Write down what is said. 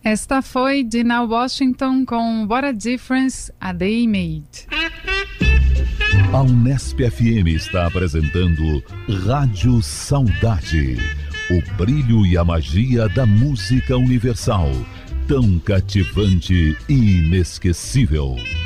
Esta foi Dinah Washington com What a Difference a Day Made. A Unesp FM está apresentando Rádio Saudade, o brilho e a magia da música universal, tão cativante e inesquecível.